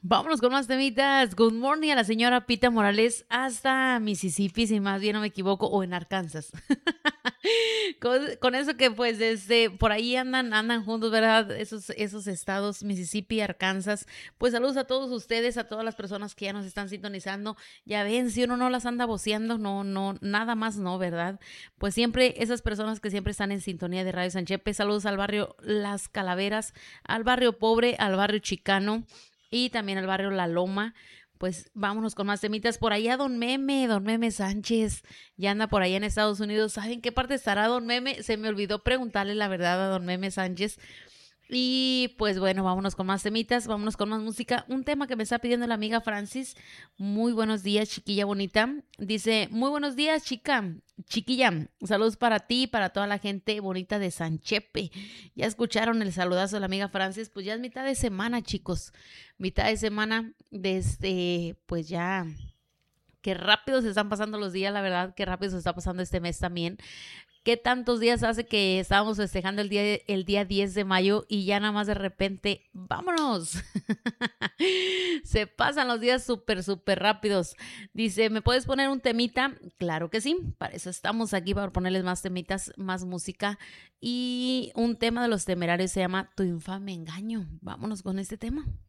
Vámonos con más temitas. Good morning a la señora Pita Morales hasta Mississippi, si más bien no me equivoco, o en Arkansas. Con eso que pues por ahí andan juntos, ¿verdad? Esos estados, Mississippi, Arkansas. Pues saludos a todos ustedes, a todas las personas que ya nos están sintonizando. Ya ven, si uno no las anda voceando, no, nada más no, ¿verdad? Pues siempre esas personas que siempre están en sintonía de Radio San Chepe. Saludos al barrio Las Calaveras, al barrio Pobre, al barrio Chicano y también al barrio La Loma. Pues vámonos con más temitas. Por allá don Meme Sánchez, ya anda por allá en Estados Unidos. ¿Saben qué parte estará don Meme? Se me olvidó preguntarle la verdad a don Meme Sánchez. Y pues bueno, vámonos con más temitas, vámonos con más música. Un tema que me está pidiendo la amiga Francis. Muy buenos días, chiquilla bonita. Dice, muy buenos días, chiquilla. Saludos para ti y para toda la gente bonita de San Chepe. Ya escucharon el saludazo de la amiga Francis. Pues ya es mitad de semana, chicos. Mitad de semana desde, pues ya... Qué rápido se están pasando los días, la verdad, qué rápido se está pasando este mes también. ¿Qué tantos días hace que estábamos festejando el día 10 de mayo y ya nada más de repente, vámonos? Se pasan los días súper rápidos. Dice, ¿me puedes poner un temita? Claro que sí, para eso estamos aquí, para ponerles más temitas, más música. Y un tema de Los Temerarios se llama Tu infame engaño. Vámonos con este tema.